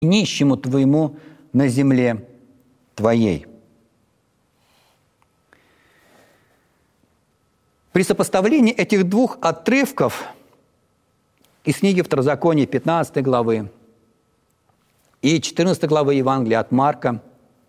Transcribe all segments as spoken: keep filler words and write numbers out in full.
нищему твоему на земле твоей». При сопоставлении этих двух отрывков из книги Второзакония пятнадцатой главы и четырнадцатой главы Евангелия от Марка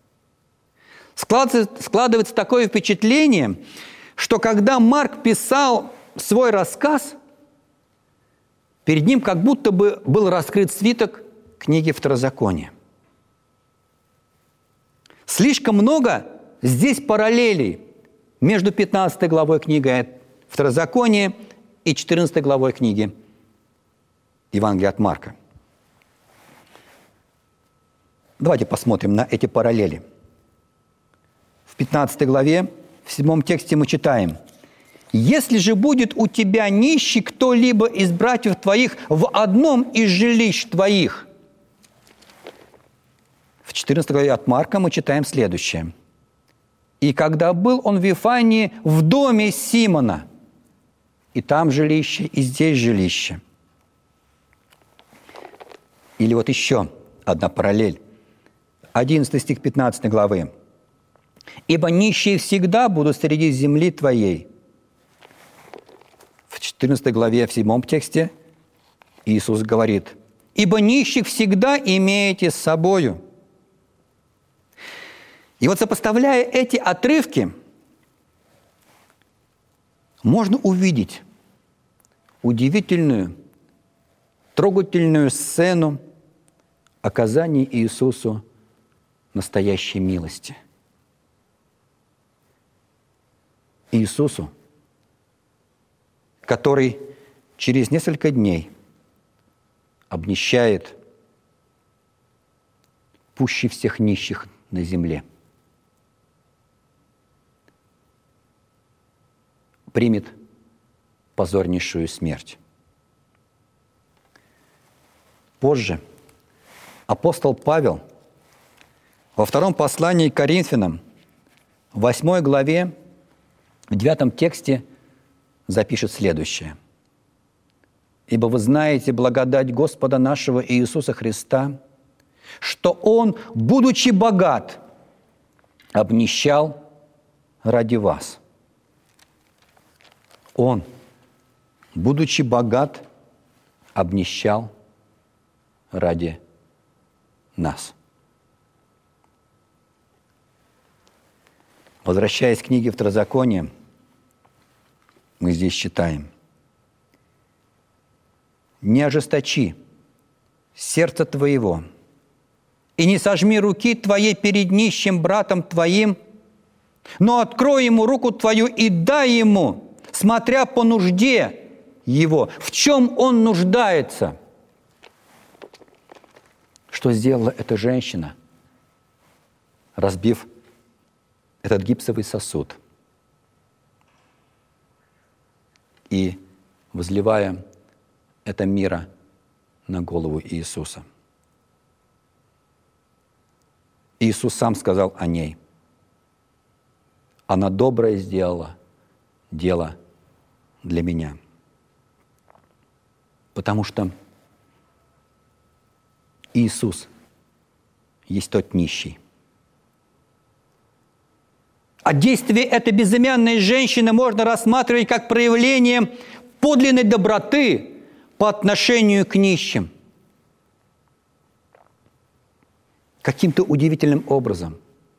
складывается такое впечатление, что когда Марк писал свой рассказ, перед ним как будто бы был раскрыт свиток книги Второзакония. Слишком много здесь параллелей между пятнадцатой главой книги Второзакония и четырнадцатой главой книги Евангелия от Марка. Давайте посмотрим на эти параллели. В пятнадцатой главе, в седьмом тексте мы читаем: «Если же будет у тебя нищий кто-либо из братьев твоих в одном из жилищ твоих». В четырнадцатой главе от Марка мы читаем следующее: «И когда был он в Вифании в доме Симона, и там жилище, и здесь жилище». Или вот еще одна параллель. одиннадцатый стих пятнадцатой главы. «Ибо нищие всегда будут среди земли твоей». В четырнадцатой главе, в седьмом тексте Иисус говорит: «Ибо нищих всегда имеете с собою». И вот, сопоставляя эти отрывки, можно увидеть удивительную, трогательную сцену оказания Иисусу настоящей милости. Иисусу, который через несколько дней обнищает пуще всех нищих на земле, примет позорнейшую смерть. Позже апостол Павел во втором послании к Коринфянам, в восьмой главе, в девятом тексте запишет следующее: «Ибо вы знаете благодать Господа нашего Иисуса Христа, что Он, будучи богат, обнищал ради вас». Он, будучи богат, обнищал ради нас. Возвращаясь к книге Второзакония, мы здесь читаем: «Не ожесточи сердце твоего, и не сожми руки твоей перед нищим братом твоим, но открой ему руку твою и дай ему, смотря по нужде его, в чем он нуждается». Что сделала эта женщина, разбив этот гипсовый сосуд и возливая это мира на голову Иисуса? Иисус сам сказал о ней: «Она доброе сделала дело для меня». Потому что Иисус есть тот нищий. А действие этой безымянной женщины можно рассматривать как проявление подлинной доброты по отношению к нищим. Каким-то удивительным образом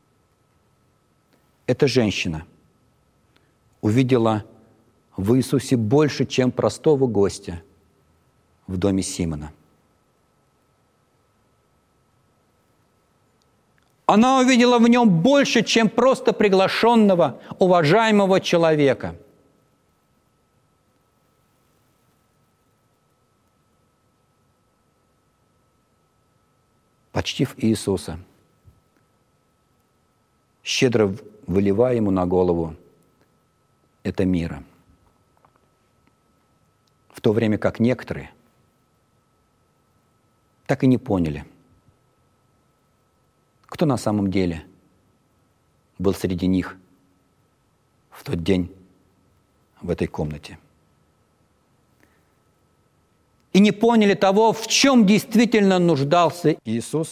эта женщина увидела в Иисусе больше, чем простого гостя в доме Симона. Она увидела в нем больше, чем просто приглашенного, уважаемого человека. Почтив Иисуса, щедро выливая ему на голову это мира, в то время как некоторые так и не поняли, кто на самом деле был среди них в тот день в этой комнате. и не поняли того, в чем действительно нуждался Иисус.